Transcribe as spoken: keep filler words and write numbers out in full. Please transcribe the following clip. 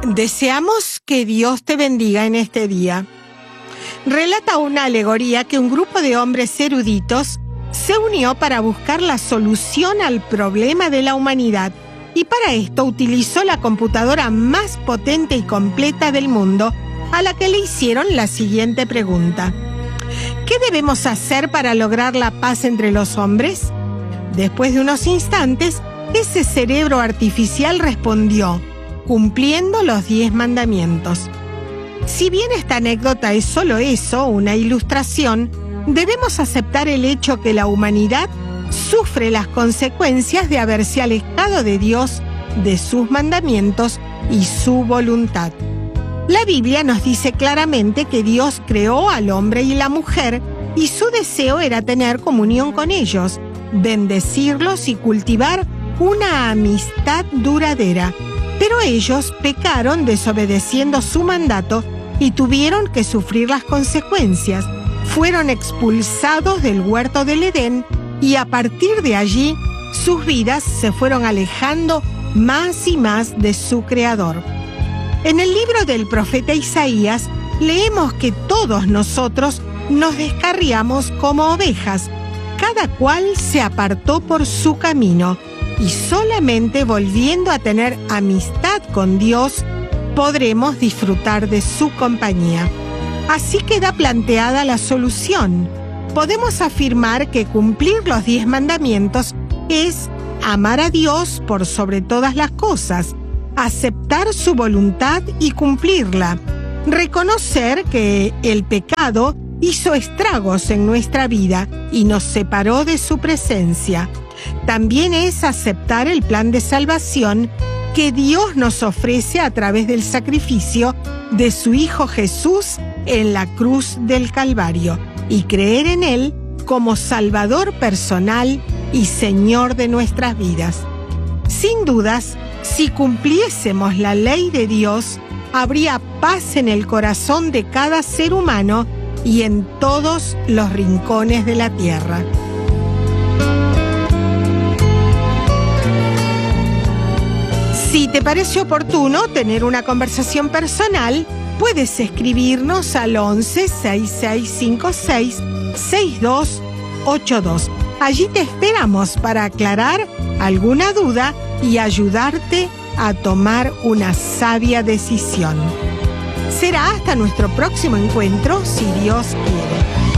Deseamos que Dios te bendiga en este día. Relata una alegoría que un grupo de hombres eruditos se unió para buscar la solución al problema de la humanidad y para esto utilizó la computadora más potente y completa del mundo, a la que le hicieron la siguiente pregunta: ¿qué debemos hacer para lograr la paz entre los hombres? Después de unos instantes, ese cerebro artificial respondió: cumpliendo los diez mandamientos. Si bien esta anécdota es solo eso, una ilustración, debemos aceptar el hecho que la humanidad sufre las consecuencias de haberse alejado de Dios, de sus mandamientos y su voluntad. La Biblia nos dice claramente que Dios creó al hombre y la mujer y su deseo era tener comunión con ellos, bendecirlos y cultivar una amistad duradera. Pero ellos pecaron desobedeciendo su mandato y tuvieron que sufrir las consecuencias. Fueron expulsados del huerto del Edén y a partir de allí sus vidas se fueron alejando más y más de su Creador. En el libro del profeta Isaías leemos que todos nosotros nos descarriamos como ovejas, cada cual se apartó por su camino, y solamente volviendo a tener amistad con Dios podremos disfrutar de su compañía. Así queda planteada la solución. Podemos afirmar que cumplir los diez mandamientos es amar a Dios por sobre todas las cosas, aceptar su voluntad y cumplirla, reconocer que el pecado hizo estragos en nuestra vida y nos separó de su presencia. También es aceptar el plan de salvación que Dios nos ofrece a través del sacrificio de su Hijo Jesús en la cruz del Calvario y creer en Él como Salvador personal y Señor de nuestras vidas. Sin dudas, si cumpliésemos la ley de Dios, habría paz en el corazón de cada ser humano y en todos los rincones de la tierra. Si te parece oportuno tener una conversación personal, puedes escribirnos al once, seis seis cinco seis, seis dos ocho dos. Allí te esperamos para aclarar alguna duda y ayudarte a tomar una sabia decisión. Será hasta nuestro próximo encuentro, si Dios quiere.